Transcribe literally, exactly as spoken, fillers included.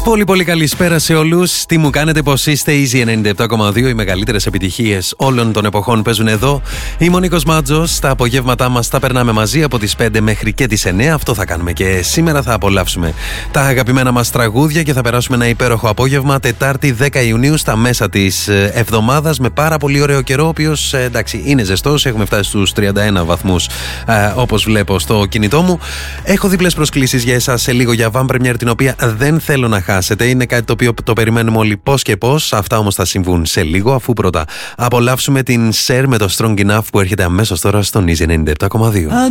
Πολύ πολύ καλησπέρα σε όλους. Τι μου κάνετε, πως είστε? Easy ενενήντα επτά κόμμα δύο. Οι μεγαλύτερες επιτυχίες όλων των εποχών παίζουν εδώ. Είμαι ο Νίκος Μάτζος. Τα απογεύματά μας τα περνάμε μαζί από τις πέντε μέχρι και τις εννέα. Αυτό θα κάνουμε και σήμερα. Θα απολαύσουμε τα αγαπημένα μας τραγούδια και θα περάσουμε ένα υπέροχο απόγευμα Τετάρτη δέκα Ιουνίου στα μέσα της εβδομάδας με πάρα πολύ ωραίο καιρό, ο οποίος εντάξει είναι ζεστός. Έχουμε φτάσει στους τριάντα ένα βαθμούς ε, όπως βλέπω στο κινητό μου. Έχω διπλές προσκλήσεις για εσάς σε λίγο για Van Premier, την οποία δεν θέλω να χάσετε. Είναι κάτι το οποίο το περιμένουμε όλοι πώς και πώς. Αυτά όμως θα συμβούν σε λίγο, αφού πρώτα απολαύσουμε την Cher με το Strong Enough που έρχεται αμέσως τώρα στον Easy ενενήντα επτά κόμμα δύο.